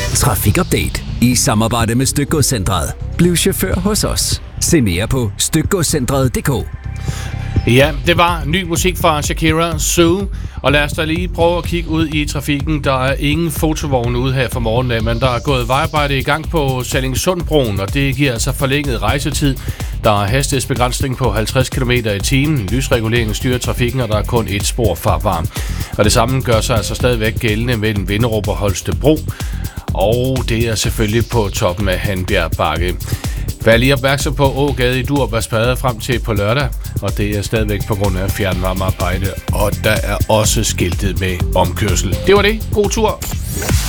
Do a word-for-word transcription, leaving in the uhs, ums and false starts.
Trafikupdate i samarbejde med Stykgodscentret. Bliv chauffør hos os. Se mere på stykgodscentret punktum d k. Ja, det var ny musik fra Shakira, Zoo. Og lad os da lige prøve at kigge ud i trafikken. Der er ingen fotovogne ude her for morgenen af, men der er gået vejarbejde i gang på Sallingsundbroen, og det giver altså forlænget rejsetid. Der er hastighedsbegrænsning på halvtreds kilometer i timen. Lysreguleringen styrer trafikken, og der er kun et spor farvar. Og det samme gør sig altså stadigvæk gældende mellem Vinderup og Holstebro. Og det er selvfølgelig på toppen af Hanbjerg Bakke. Vær lige opmærksom på Ågade i Durup er spadet frem til på lørdag, og det er stadigvæk på grund af fjernvarmearbejde, og der er også skiltet med omkørsel. Det var det. God tur!